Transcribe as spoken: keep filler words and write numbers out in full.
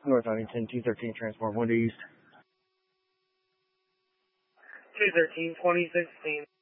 North Huntington, two thirteen, transport one to East. two thirteen, twenty sixteen.